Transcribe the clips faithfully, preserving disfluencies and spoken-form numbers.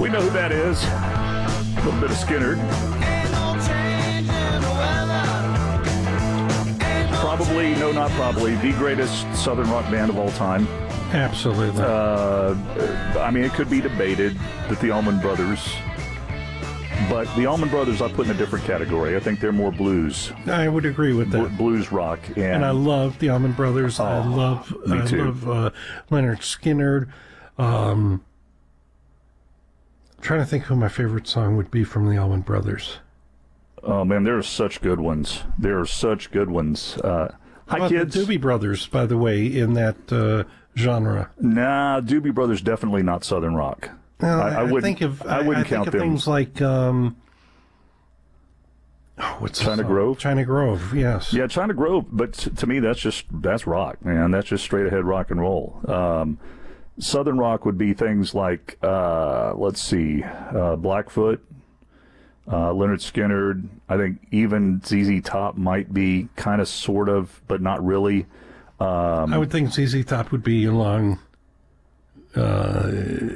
We know who that is. A little bit of Skinner. Probably, no, not probably, the greatest Southern rock band of all time. Absolutely. Uh, I mean, it could be debated that the Allman Brothers, but the Allman Brothers I put in a different category. I think they're more blues. I would agree with that. Blues rock. And, and I love the Allman Brothers. Oh, I love, me I too. love uh, Leonard Skinner. Um, I'm trying to think who my favorite song would be from the Allman Brothers. Oh, man, there are such good ones. There are such good ones. Uh, hi, How about kids. the Doobie Brothers, by the way, in that uh, genre. Nah, Doobie Brothers definitely not Southern rock. Well, I, I, I wouldn't, think of I wouldn't I count think of them. things like um, oh, what's the China song? Grove? China Grove, yes. Yeah, China Grove, but t- to me, that's just, that's rock, man. That's just straight ahead rock and roll. Um, Southern rock would be things like, uh, let's see, uh, Blackfoot, uh, Leonard Skinner. I think even Z Z Top might be kind of, sort of, but not really. Um, I would think Z Z Top would be along. Uh,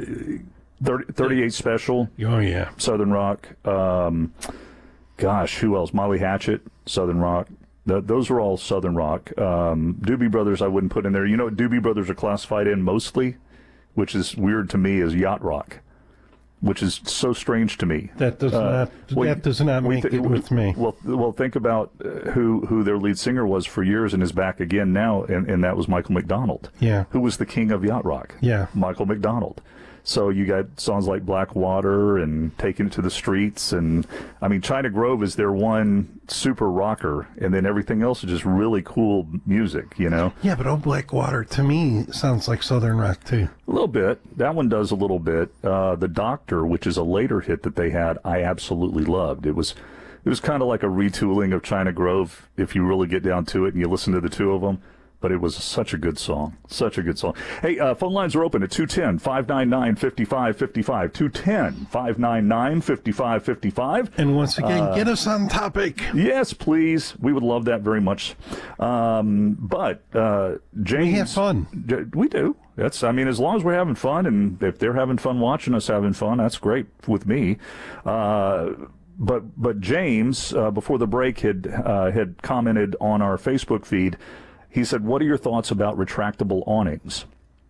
thirty, thirty-eight Special, oh, yeah. Southern rock. Um, gosh, who else? Molly Hatchet, Southern rock. Th- those are all Southern rock. Um, Doobie Brothers I wouldn't put in there. You know what Doobie Brothers are classified in mostly, which is weird to me, is yacht rock, which is so strange to me. That does Uh, not well, that does not we make th- it with me. Well, well, think about uh, who who their lead singer was for years and is back again now, and, and that was Michael McDonald. Yeah. Who was the king of yacht rock? Yeah. Michael McDonald. So you got songs like Blackwater and Taking It to the Streets, and I mean China Grove is their one super rocker, and then everything else is just really cool music, you know. Yeah, but Old Blackwater to me sounds like Southern rock too. A little bit. That one does a little bit. Uh, the Doctor, which is a later hit that they had, I absolutely loved. It was, it was kind of like a retooling of China Grove, if you really get down to it and you listen to the two of them. But it was such a good song. Such a good song. Hey, uh, phone lines are open at two one zero, five nine nine, five five five five. two one zero, five nine nine, five five five five. And once again, Uh, get us on topic. Yes, please. We would love that very much. Um, but uh, James, We have fun. D- we do. That's. I mean, as long as we're having fun, and if they're having fun watching us having fun, that's great with me. Uh, but but James, uh, before the break, had uh, had commented on our Facebook feed. He said, "What are your thoughts about retractable awnings?"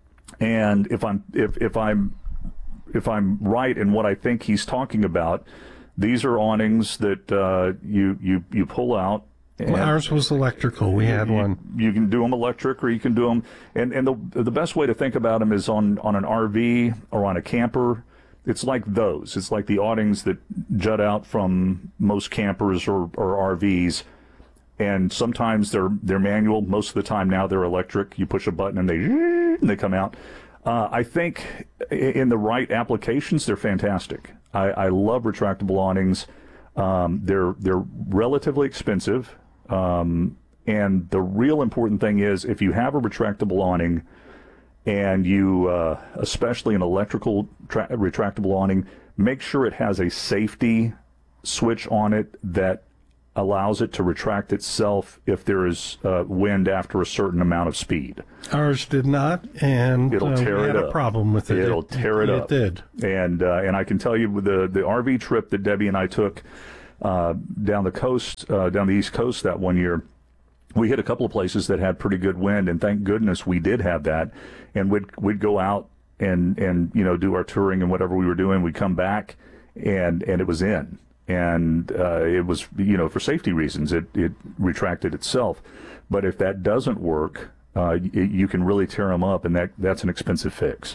And if I'm if if I'm if I'm right in what I think he's talking about, these are awnings that uh, you you you pull out. Well, ours was electrical. We had you, one. You can do them electric, or you can do them. And and the the best way to think about them is on on an R V or on a camper. It's like those. It's like the awnings that jut out from most campers or, or R Vs. And sometimes they're they're manual. Most of the time now they're electric. You push a button and they and they come out. Uh, I think in the right applications they're fantastic. I, I love retractable awnings. Um, they're they're relatively expensive, um, and the real important thing is if you have a retractable awning, and you uh, especially an electrical tra- retractable awning, make sure it has a safety switch on it that allows it to retract itself if there is uh, wind after a certain amount of speed. Ours did not, and It'll uh, tear we it had up. a problem with it. It'll tear it, it up. It did. And uh, and I can tell you with the the R V trip that Debbie and I took uh, down the coast, uh, down the East Coast that one year, we hit a couple of places that had pretty good wind, and thank goodness we did have that. And we'd we'd go out and and you know do our touring and whatever we were doing. We'd come back, and and it was in. And uh, it was, you know, for safety reasons, it, it retracted itself. But if that doesn't work, uh, y- you can really tear them up, and that that's an expensive fix.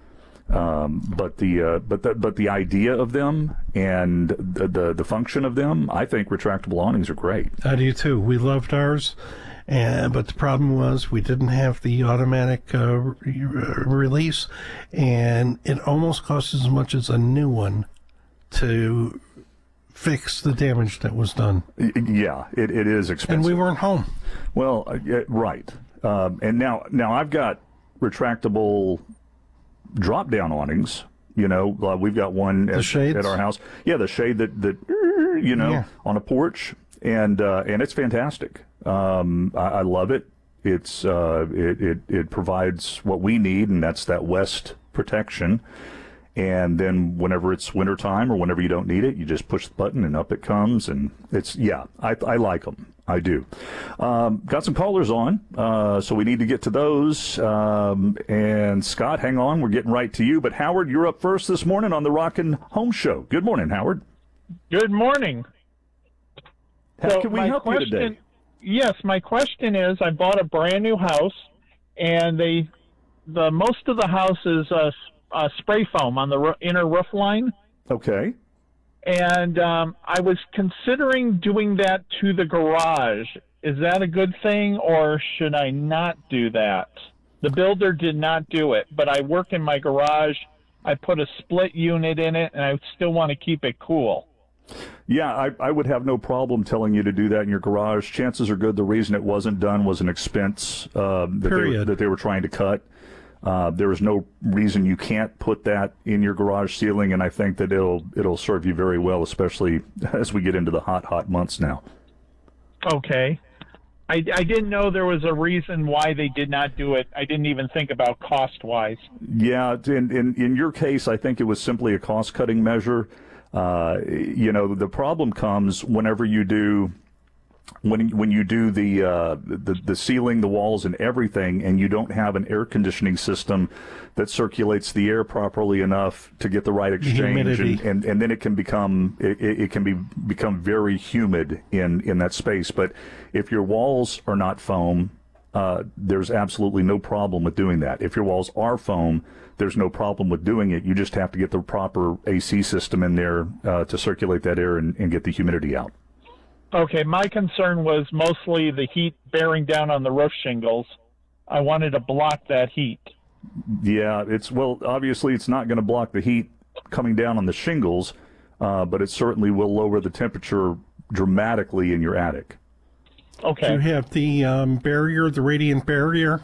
Um, but the uh, but the but the idea of them and the, the the function of them, I think retractable awnings are great. I do too. We loved ours, and but the problem was we didn't have the automatic uh, re- release, and it almost cost as much as a new one to fix the damage that was done. Y- Yeah, it, it is expensive. And we weren't home. Well, uh, yeah, right. Um, and now, now I've got retractable drop-down awnings. You know, uh, we've got one The at, shades? at our house. Yeah, the shade that that you know Yeah. on a porch, and uh, and it's fantastic. Um, I, I love it. It's uh, it, it it provides what we need, and that's that west protection. And then whenever it's wintertime or whenever you don't need it, you just push the button and up it comes. And it's, yeah, I, I like them. I do. Um, got some callers on, uh, so we need to get to those. Um, and Scott, hang on, we're getting right to you. But Howard, you're up first this morning on the Rockin' Home Show. Good morning, Howard. Good morning. How so can we my help question, you today? Yes, my question is, I bought a brand new house, and they, the most of the house is uh, uh, spray foam on the ro- inner roof line. Okay. And um, I was considering doing that to the garage. Is that a good thing, or should I not do that? The builder did not do it, but I work in my garage. I put a split unit in it, and I still want to keep it cool. Yeah, I, I would have no problem telling you to do that in your garage. Chances are good the reason it wasn't done was an expense uh, that, they were, that they were trying to cut. Uh, there is no reason you can't put that in your garage ceiling, and I think that it'll it'll serve you very well, especially as we get into the hot, hot months now. Okay. I, I didn't know there was a reason why they did not do it. I didn't even think about cost-wise. Yeah, in, in, in your case, I think it was simply a cost-cutting measure. Uh, you know, the problem comes whenever you do when when you do the, uh, the the ceiling, the walls, and everything, and you don't have an air conditioning system that circulates the air properly enough to get the right exchange, and, and, and then it can become it, it can be become very humid in, in that space. But if your walls are not foam, uh, there's absolutely no problem with doing that. If your walls are foam, there's no problem with doing it. You just have to get the proper A C system in there uh, to circulate that air and, and get the humidity out. Okay, my concern was mostly the heat bearing down on the roof shingles. I wanted to block that heat. Yeah, it's well, obviously it's not going to block the heat coming down on the shingles, uh, but it certainly will lower the temperature dramatically in your attic. Okay. Do you have the um, barrier, the radiant barrier?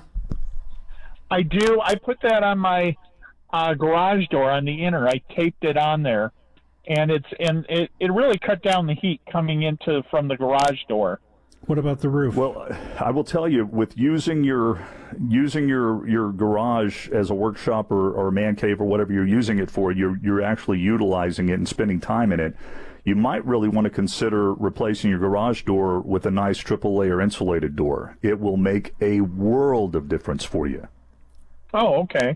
I do. I put that on my uh, garage door on the inner. I taped it on there. And it's and it, it really cut down the heat coming into from the garage door. What about the roof? Well, I will tell you, with using your using your your garage as a workshop or, or a man cave or whatever you're using it for, you're you're actually utilizing it and spending time in it. You might really want to consider replacing your garage door with a nice triple layer insulated door. It will make a world of difference for you. Oh, okay.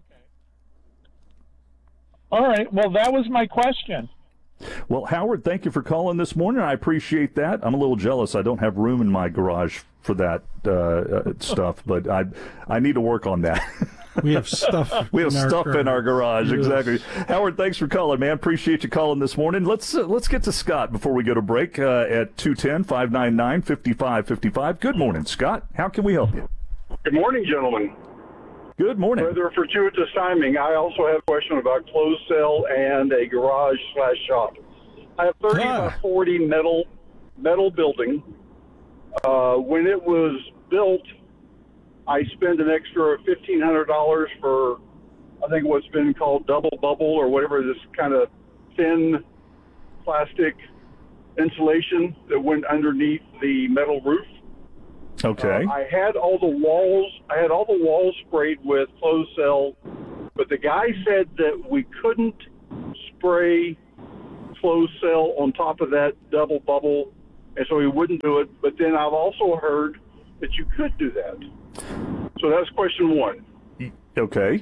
All right. Well, that was my question. Well, Howard, thank you for calling this morning. I appreciate that. I'm a little jealous. I don't have room in my garage for that uh, uh, stuff, but I I need to work on that. We have stuff. we have in stuff our in our garage. Yes. Exactly. Howard, thanks for calling, man. Appreciate you calling this morning. Let's uh, let's get to Scott before we go to break uh, at two one zero, five nine nine, five five five five. Good morning, Scott. How can we help you? Good morning, gentlemen. Good morning. Rather fortuitous timing, I also have a question about closed cell and a garage slash shop. I have thirty Ah. by forty metal metal building. Uh, when it was built, I spent an extra fifteen hundred dollars for, I think, what's been called double bubble or whatever, this kind of thin plastic insulation that went underneath the metal roof. Okay. Uh, I had all the walls. I had all the walls sprayed with closed cell, but the guy said that we couldn't spray closed cell on top of that double bubble, and so he wouldn't do it. But then I've also heard that you could do that. So that's question one. Okay.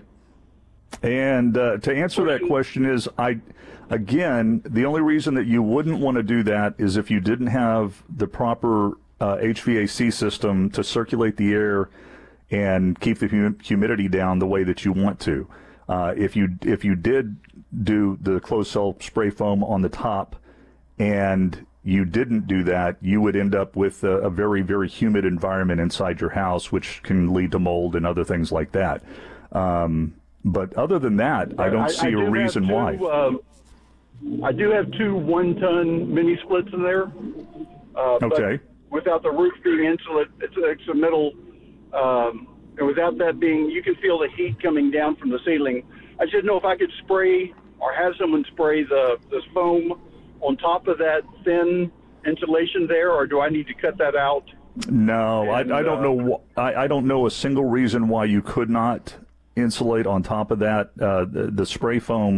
And uh, to answer that question is, I, again, the only reason that you wouldn't want to do that is if you didn't have the proper uh, H V A C system to circulate the air and keep the hum- humidity down the way that you want to. Uh, if you if you did do the closed cell spray foam on the top and you didn't do that, you would end up with a, a very, very humid environment inside your house, which can lead to mold and other things like that. Um, but other than that, I don't I, see I a do reason have two, why. Um, I do have two one-ton mini splits in there. Uh, Okay. But without the roof being insulated, it's, it's a metal, um, and without that being, you can feel the heat coming down from the ceiling. I didn't know if I could spray or have someone spray the, the foam on top of that thin insulation there, or do I need to cut that out? No, And, I, I don't uh, know. Wh- I, I don't know a single reason why you could not insulate on top of that. Uh, the, the spray foam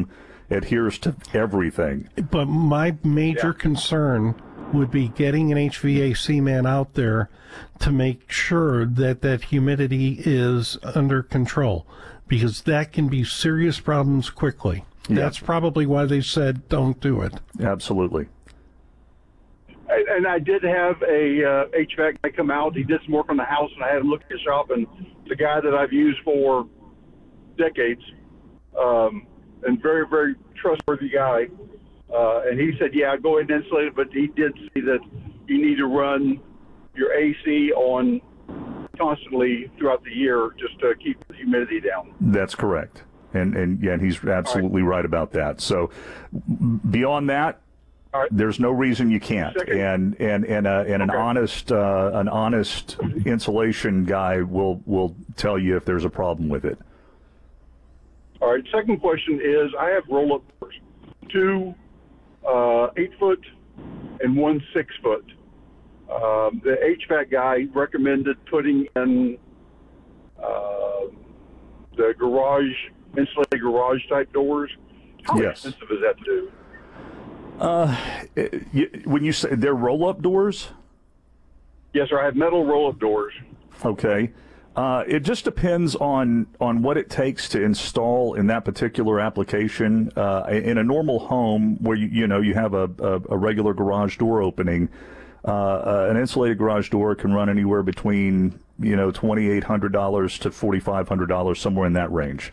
adheres to everything. But my major Yeah. concern would be getting an H V A C man out there to make sure that that humidity is under control, because that can be serious problems quickly. Yeah. That's probably why they said don't do it. Absolutely. And and I did have a uh, H V A C guy come out. He did some work on the house, and I had him look at the shop. And it's a guy that I've used for decades, um, and very, very trustworthy guy. Uh, and he said, "Yeah, go ahead and insulate it," but he did say that you need to run your A C on constantly throughout the year just to keep the humidity down. That's correct. And and yeah, and he's absolutely right. right about that. So beyond that, All right. there's no reason you can't. Second. And and and, uh, and an Okay. honest uh, an honest insulation guy will will tell you if there's a problem with it. All right. Second question is, I have roll-up doors, two uh, eight foot and one six foot. Um, the H V A C guy recommended putting in uh, the garage, insulated garage type doors. How Yes. expensive is that to do? Uh, you, when you say they're roll-up doors, Yes, sir. I have metal roll-up doors. okay. Uh, it just depends on, on what it takes to install in that particular application. Uh, in a normal home where you you know you have a, a, a regular garage door opening, uh, uh, an insulated garage door can run anywhere between you know twenty-eight hundred dollars to forty-five hundred dollars, somewhere in that range.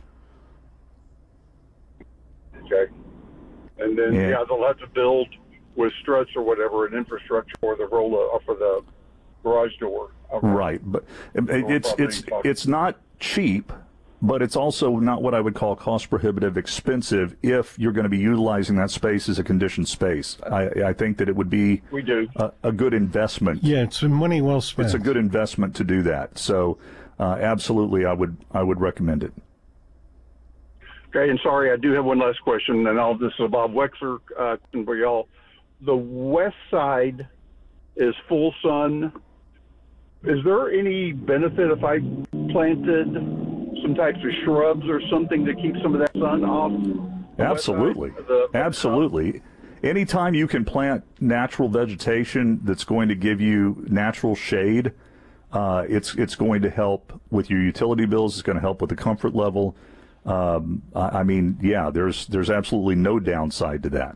Okay. And then Yeah. yeah. they'll have to build with struts or whatever an infrastructure for the roll or for the garage door. Okay. Right, but it, it's it's it's not cheap, but it's also not what I would call cost prohibitive expensive if you're going to be utilizing that space as a conditioned space. I, I think that it would be We do. a, a good investment. Yeah, it's money well spent. It's a good investment to do that. So, uh, absolutely, I would I would recommend it. Okay, and sorry, I do have one last question, and I'll, this is a Bob Wexler uh, question for y'all. The west side is full sun. Is there any benefit if I planted some types of shrubs or something to keep some of that sun off? the west side Absolutely, of the- absolutely. Anytime you can plant natural vegetation that's going to give you natural shade, uh, it's it's going to help with your utility bills. It's going to help with the comfort level. Um, I, I mean, yeah, there's there's absolutely no downside to that.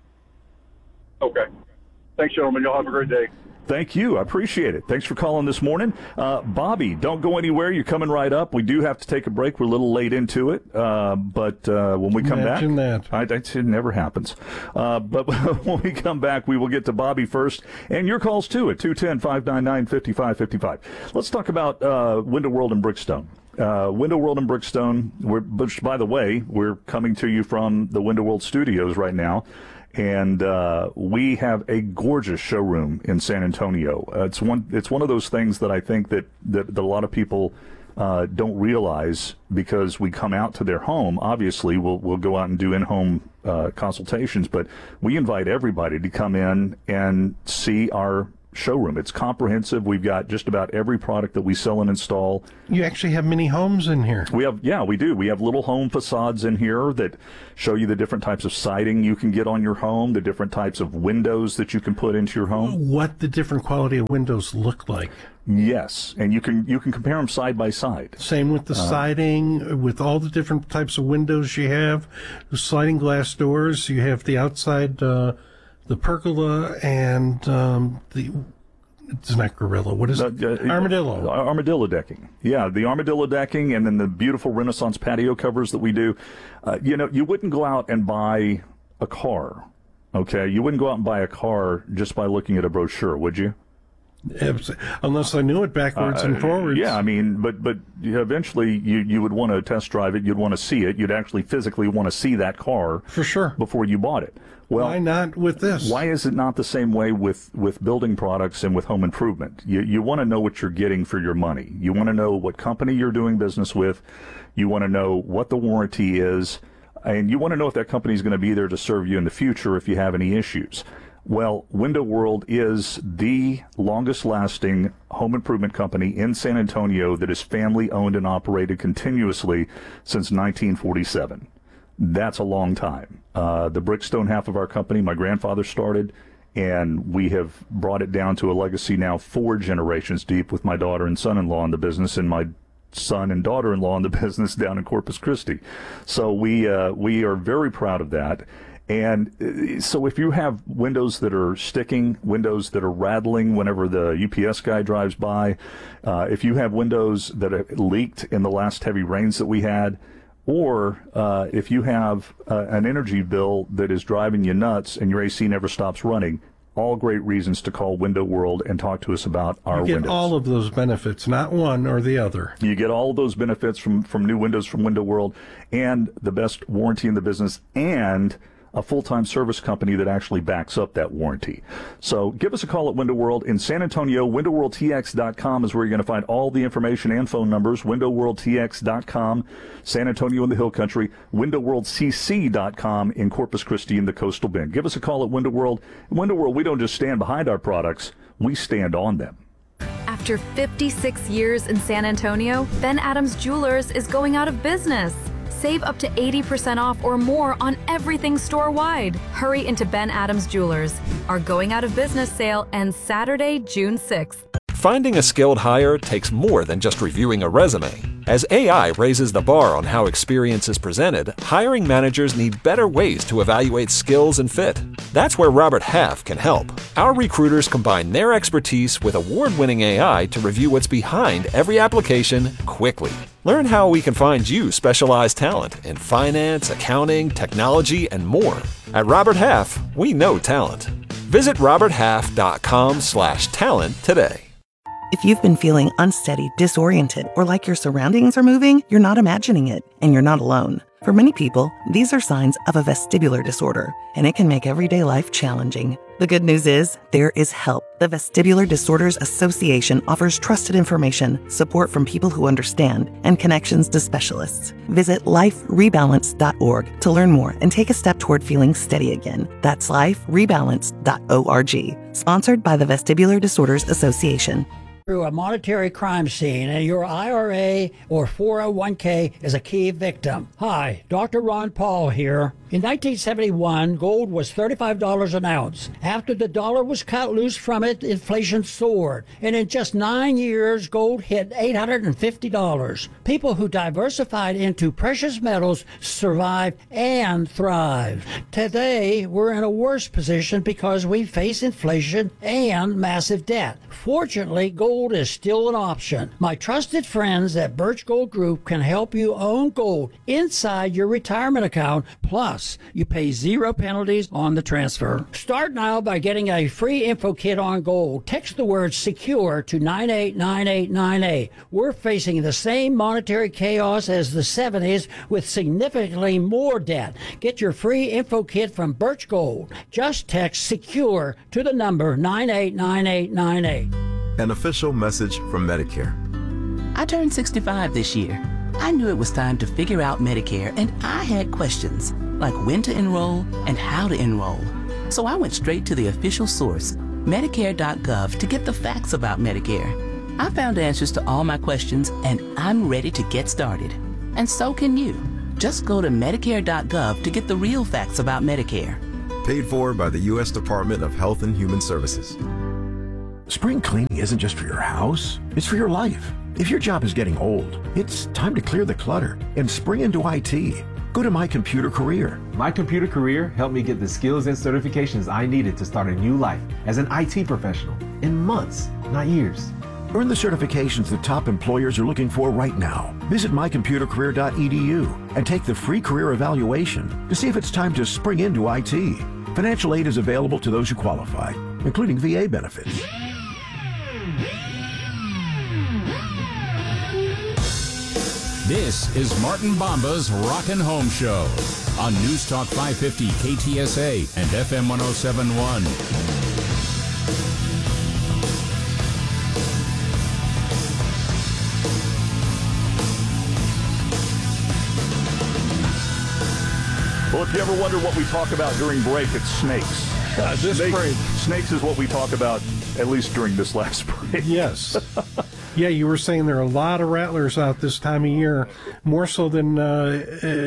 Okay. Thanks, gentlemen. Y'all have a great day. Thank you. I appreciate it. Thanks for calling this morning. Uh, Bobby, don't go anywhere. You're coming right up. We do have to take a break. We're a little late into it. Uh, but uh, when we come Imagine back, that. I, I, it never happens. Uh, but when we come back, we will get to Bobby first. And your calls, too, at two one zero, five nine nine, five five five five. Let's talk about uh, Window World and Brickstone. Uh, Window World and Brickstone, we're, which, by the way, we're coming to you from the Window World studios right now. And uh, we have a gorgeous showroom in San Antonio. Uh, it's one. It's one of those things that I think that that, that a lot of people uh, don't realize, because we come out to their home. Obviously, we'll we'll go out and do in-home uh, consultations, but we invite everybody to come in and see our showroom. It's comprehensive. We've got just about every product that we sell and install. You actually have mini homes in here. We have, yeah, we do. We have little home facades in here that show you the different types of siding you can get on your home, the different types of windows that you can put into your home. What the different quality of windows look like. Yes, and you can you can compare them side by side. Same with the siding, with all the different types of windows you have, the sliding glass doors. You have the outside, uh, the pergola, and um, the it's not gorilla. What is it? Uh, uh, Armadillo. Armadillo decking. Yeah, the armadillo decking, and then the beautiful Renaissance patio covers that we do. Uh, you know, you wouldn't go out and buy a car. Okay, you wouldn't go out and buy a car just by looking at a brochure, would you? Unless I knew it backwards and forwards. Yeah, I mean, but but eventually you, you would want to test drive it. You'd want to see it. You'd actually physically want to see that car For sure. before you bought it. Well, Why not with this? why is it not the same way with, with building products and with home improvement? You you want to know what you're getting for your money. You want to know what company you're doing business with. You want to know what the warranty is, and you want to know if that company is going to be there to serve you in the future if you have any issues. Well, Window World is the longest-lasting home improvement company in San Antonio that is family-owned and operated continuously since nineteen forty-seven. that's a long time. Uh, the Brickstone half of our company, my grandfather started, and we have brought it down to a legacy now four generations deep with my daughter and son-in-law in the business, and my son and daughter-in-law in the business down in Corpus Christi. So we uh, we are very proud of that. And so if you have windows that are sticking, windows that are rattling whenever the U P S guy drives by, uh, if you have windows that have leaked in the last heavy rains that we had, or uh, if you have uh, an energy bill that is driving you nuts and your A C never stops running, all great reasons to call Window World and talk to us about our you get windows. all of those benefits, not one or the other. You get all of those benefits from, from new windows from Window World, and the best warranty in the business, and a full-time service company that actually backs up that warranty. So give us a call at Window World in San Antonio. window world t x dot com is where you're going to find all the information and phone numbers. window world t x dot com, San Antonio in the Hill Country. window world c c dot com in Corpus Christi in the Coastal Bend. Give us a call at Window World. In Window World, we don't just stand behind our products, we stand on them. After fifty-six years in San Antonio, Ben Adams Jewelers is going out of business. Save up to eighty percent off or more on everything store-wide. Hurry into Ben Adams Jewelers. Our going out of business sale ends Saturday, June sixth. Finding a skilled hire takes more than just reviewing a resume. As A I raises the bar on how experience is presented, hiring managers need better ways to evaluate skills and fit. That's where Robert Half can help. Our recruiters combine their expertise with award-winning A I to review what's behind every application quickly. Learn how we can find you specialized talent in finance, accounting, technology, and more. At Robert Half, we know talent. Visit robert half dot com slash talent today. If you've been feeling unsteady, disoriented, or like your surroundings are moving, you're not imagining it, and you're not alone. For many people, these are signs of a vestibular disorder, and it can make everyday life challenging. The good news is, there is help. The Vestibular Disorders Association offers trusted information, support from people who understand, and connections to specialists. Visit life rebalance dot org to learn more and take a step toward feeling steady again. That's life rebalance dot org. Sponsored by the Vestibular Disorders Association. Through a monetary crime scene and your I R A or four oh one k is a key victim. Hi, Doctor Ron Paul here. In nineteen seventy-one, gold was thirty-five dollars an ounce. After the dollar was cut loose from it, inflation soared. And in just nine years, gold hit eight hundred fifty dollars. People who diversified into precious metals survived and thrived. Today, we're in a worse position because we face inflation and massive debt. Fortunately, gold is still an option. My trusted friends at Birch Gold Group can help you own gold inside your retirement account. Plus, you pay zero penalties on the transfer. Start now by getting a free info kit on gold. Text the word SECURE to nine eight nine eight nine eight. We're facing the same monetary chaos as the seventies with significantly more debt. Get your free info kit from Birch Gold. Just text SECURE to the number nine eight nine eight nine eight. An official message from Medicare. I turned sixty-five this year. I knew it was time to figure out Medicare, and I had questions, like when to enroll and how to enroll. So I went straight to the official source, Medicare dot gov, to get the facts about Medicare. I found answers to all my questions, and I'm ready to get started. And so can you. Just go to Medicare dot gov to get the real facts about Medicare. Paid for by the U S Department of Health and Human Services. Spring cleaning isn't just for your house, it's for your life. If your job is getting old, it's time to clear the clutter and spring into I T. Go to My Computer Career. My Computer Career helped me get the skills and certifications I needed to start a new life as an I T professional in months, not years. Earn the certifications the top employers are looking for right now. Visit my computer career dot e d u and take the free career evaluation to see if it's time to spring into I T. Financial aid is available to those who qualify, including V A benefits. This is Martin Bomba's Rockin' Home Show on News Talk five fifty K T S A and F M one oh seven point one. Well, if you ever wonder what we talk about during break, it's snakes. Uh, this snakes, break. Snakes is what we talk about, at least during this last break. Yes. Yeah, you were saying there are a lot of rattlers out this time of year, more so than uh, uh,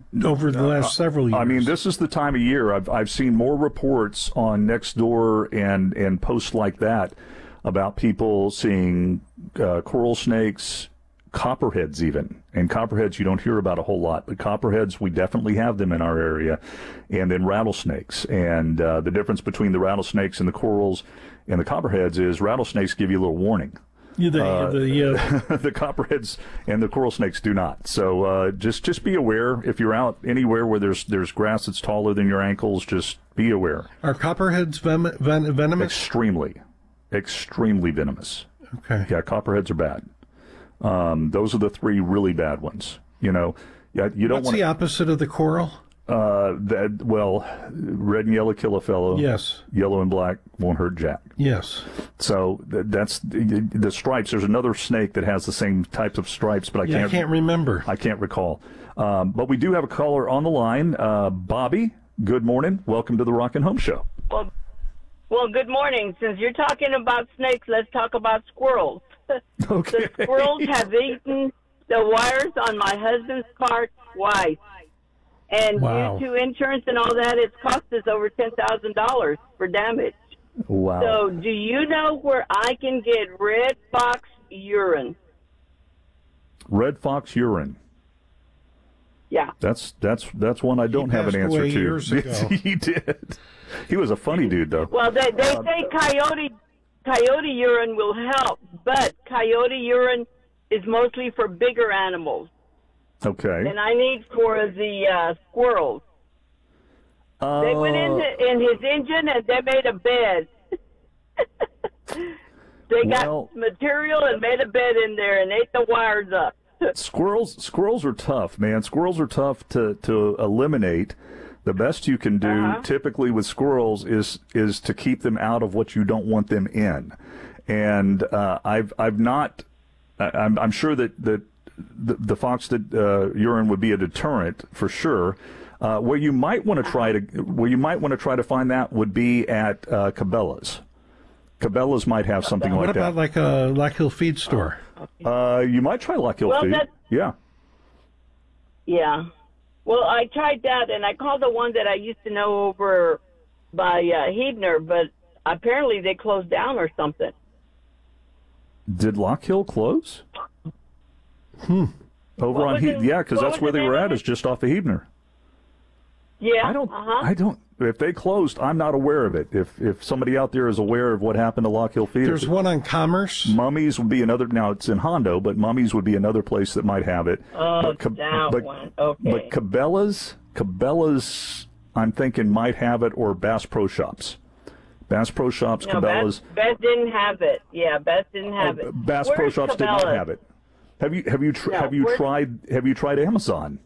over the last Uh, several years. I mean, this is the time of year. I've I've seen more reports on Nextdoor and and posts like that about people seeing uh, coral snakes, copperheads even. And copperheads you don't hear about a whole lot, but copperheads, we definitely have them in our area. And then rattlesnakes. And uh, the difference between the rattlesnakes and the corals and the copperheads is rattlesnakes give you a little warning. Yeah, the, Uh, the, uh, the copperheads and the coral snakes do not. So uh, just just be aware. If you're out anywhere where there's there's grass that's taller than your ankles, just be aware. Are copperheads ven- ven- venomous? Extremely, extremely venomous. Okay. Yeah, copperheads are bad. Um, those are the three really bad ones. You know, yeah, you don't What's want the opposite of the coral? Uh, that well, red and yellow kill a fellow. Yes. Yellow and black won't hurt Jack. Yes. So th- that's the, the stripes. There's another snake that has the same types of stripes, but I Yeah, can't. I can't remember. I can't recall. Um, but we do have a caller on the line. Uh, Bobby, good morning. Welcome to the Rockin' Home Show. Well, well, good morning. Since you're talking about snakes, let's talk about squirrels. Okay. The squirrels have eaten the wires on my husband's car twice. And Wow. due to insurance and all that, it's cost us over ten thousand dollars for damage. Wow. So do you know where I can get red fox urine? Red fox urine. Yeah. That's that's that's one I don't have an passed answer away to. years ago. He did. He was a funny dude, though. Well, they, they Uh, say coyote coyote urine will help, but coyote urine is mostly for bigger animals. Okay. And I need for the uh, squirrels. Uh, They went in, the, in his engine and they made a bed. They got Well- material and made a bed in there and ate the wires up. Squirrels squirrels are tough, man. Squirrels are tough to, to eliminate. The best you can do Uh-huh. typically with squirrels is is to keep them out of what you don't want them in. And uh, I've I've not I- I'm I'm sure that that the, the fox that uh, urine would be a deterrent for sure. Uh, where you might want to try to where you might want to try to find that would be at uh, Cabela's. Cabela's might have something What like about that. like a Lock Hill feed store? Uh, you might try Lock Hill Well, Feed. that- Yeah. Yeah. Well, I tried that, and I called the one that I used to know over by uh, Hebner, but apparently they closed down or something. Did Lock Hill close? Hmm. Over What on was he- it- yeah, because what that's was where the they name were of at. it? Is just off of Hebner. Yeah. I don't. Uh-huh. I don't. If they closed, I'm not aware of it. If if somebody out there is aware of what happened to Lock Hill Feed, There's one on Commerce. Mummies would be another. Now it's in Hondo, but Mummies would be another place that might have it. Oh, but, Ca- that but, one. Okay. But Cabela's, Cabela's, I'm thinking might have it, or Bass Pro Shops. Bass Pro Shops, No, Cabela's. Best, Best didn't have it. Yeah, Best didn't have Oh, it. Bass Pro Where's Shops did not Cabela's? have it. Have you have you tr- No, have you where- tried have you tried Amazon?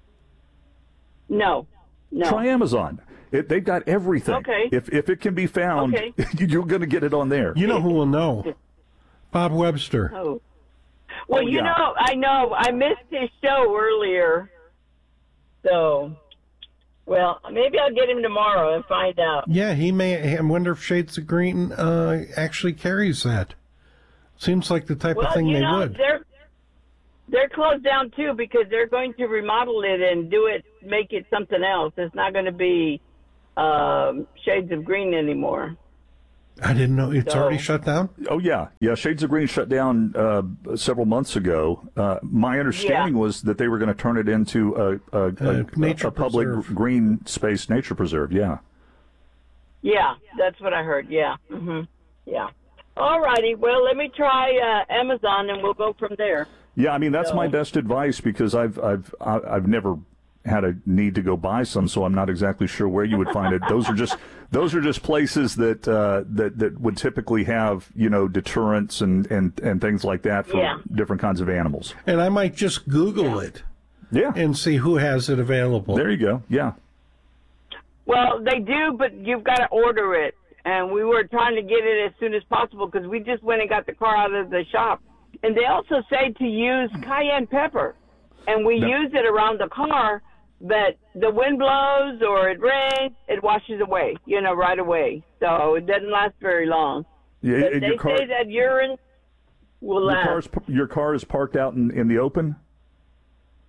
No. No. Try Amazon. It, they've got everything. Okay. If if it can be found, Okay. you're going to get it on there. You know who will know? Bob Webster. Oh. Well, Oh, you yeah. know, I know I missed his show earlier, so well, maybe I'll get him tomorrow and find out. Yeah, he may. I wonder if Shades of Green uh, actually carries that. Seems like the type Well, of thing you they know, would. they're they're closed down too because they're going to remodel it and do it, make it something else. It's not going to be um, Shades of Green anymore. I didn't know it's So- already shut down. Oh yeah, yeah. Shades of Green shut down uh, several months ago. Uh, my understanding Yeah. was that they were going to turn it into a a, a, Uh, nature a public preserve. green space nature preserve. Yeah. Yeah, that's what I heard. Yeah. hmm Yeah. All righty. Well, let me try uh, Amazon and we'll go from there. Yeah, I mean that's So- my best advice because I've I've I- I've never had a need to go buy some, so I'm not exactly sure where you would find it. Those are just those are just places that uh, that that would typically have you know deterrents and and and things like that for Yeah. different kinds of animals. And I might just Google it. Yeah. And see who has it available. There you go. Yeah. Well, they do, but you've got to order it. And we were trying to get it as soon as possible because we just went and got the car out of the shop. And they also say to use cayenne pepper. And we No. use it around the car, but the wind blows or it rains, it washes away, you know, right away. So it doesn't last very long. Yeah. But and they your car, say that urine will your last. car's your car is parked out in, in the open.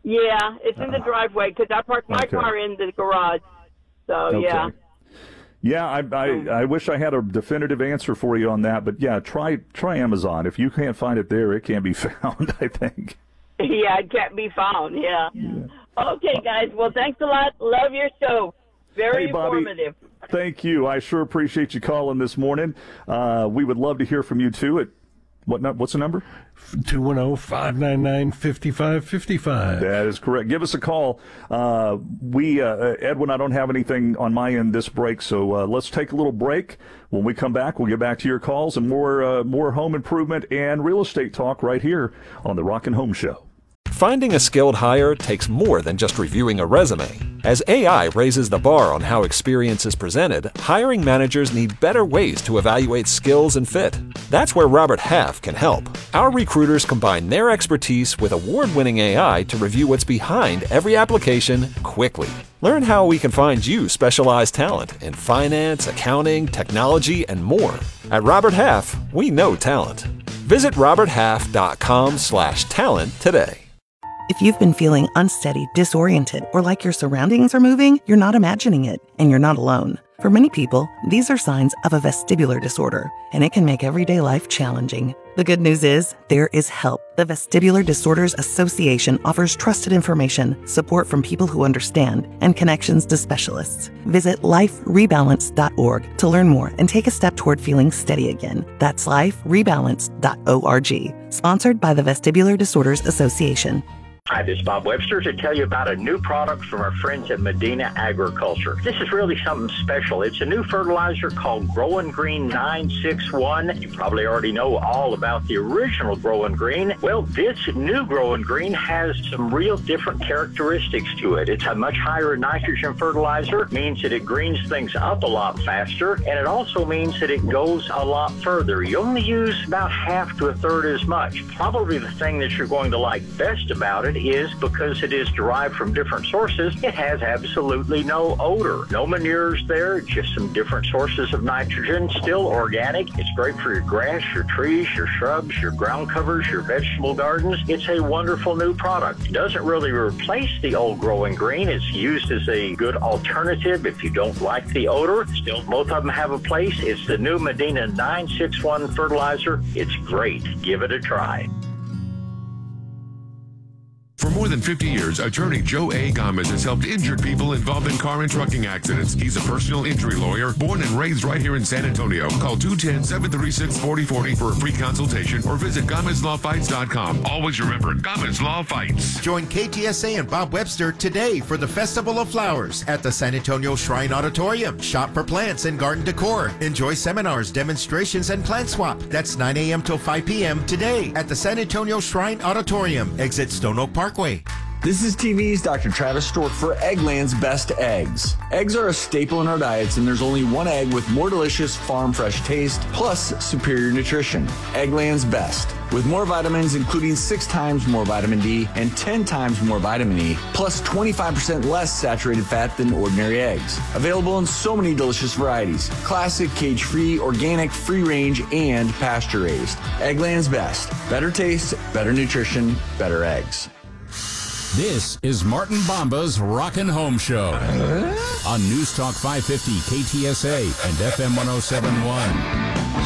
Yeah, it's in the driveway because I parked my Okay. car in the garage. So, Okay. yeah. Yeah, I, I I wish I had a definitive answer for you on that, but yeah, try try Amazon. If you can't find it there, it can't be found, I think. Yeah, it can't be found. Yeah. yeah. Okay, guys. Well, thanks a lot. Love your show. Very Hey, Bobby. informative. Thank you. I sure appreciate you calling this morning. Uh, we would love to hear from you too. At what? nu- What's the number? two one zero, five nine nine, five five five five. That is correct. Give us a call. Uh, we, uh, Edwin, I don't have anything on my end this break, so uh, let's take a little break. When we come back, we'll get back to your calls and more, uh, more home improvement and real estate talk right here on the Rockin' Home Show. Finding a skilled hire takes more than just reviewing a resume. As A I raises the bar on how experience is presented, hiring managers need better ways to evaluate skills and fit. That's where Robert Half can help. Our recruiters combine their expertise with award-winning A I to review what's behind every application quickly. Learn how we can find you specialized talent in finance, accounting, technology, and more. At Robert Half, we know talent. Visit roberthalf.com slash talent today. If you've been feeling unsteady, disoriented, or like your surroundings are moving, you're not imagining it, and you're not alone. For many people, these are signs of a vestibular disorder, and it can make everyday life challenging. The good news is, there is help. The Vestibular Disorders Association offers trusted information, support from people who understand, and connections to specialists. Visit life rebalance dot org to learn more and take a step toward feeling steady again. That's life rebalance dot org. Sponsored by the Vestibular Disorders Association. Hi, this is Bob Webster to tell you about a new product from our friends at Medina Agriculture. This is really something special. It's a new fertilizer called Growing Green nine six one. You probably already know all about the original Growing Green. Well, this new Growing Green has some real different characteristics to it. It's a much higher nitrogen fertilizer, means that it greens things up a lot faster, and it also means that it goes a lot further. You only use about half to a third as much. Probably the thing that you're going to like best about it is because it is derived from different sources, it has absolutely no odor. No manures there, just some different sources of nitrogen, still organic. It's great for your grass, your trees, your shrubs, your ground covers, your vegetable gardens. It's a wonderful new product. It doesn't really replace the old Growing Green. It's used as a good alternative if you don't like the odor. Still, both of them have a place. It's the new Medina nine six one fertilizer. It's great. Give it a try. For more than fifty years, attorney Joe A. Gomez has helped injured people involved in car and trucking accidents. He's a personal injury lawyer, born and raised right here in San Antonio. Call two one zero, seven three six, four zero four zero for a free consultation or visit Gomez Law Fights dot com. Always remember, Gomez Law Fights. Join K T S A and Bob Webster today for the Festival of Flowers at the San Antonio Shrine Auditorium. Shop for plants and garden decor. Enjoy seminars, demonstrations, and plant swap. That's nine a.m. till five p.m. today at the San Antonio Shrine Auditorium. Exit Stone Oak Parkway. This is T V's Doctor Travis Stork for Eggland's Best Eggs. Eggs are a staple in our diets, and there's only one egg with more delicious farm fresh taste, plus superior nutrition. Eggland's Best. With more vitamins, including six times more vitamin D and ten times more vitamin E, plus twenty-five percent less saturated fat than ordinary eggs. Available in so many delicious varieties. Classic, cage-free, organic, free-range, and pasture-raised. Eggland's Best. Better taste, better nutrition, better eggs. This is Martin Bomba's Rockin' Home Show on News Talk five fifty K T S A and F M one oh seven point one.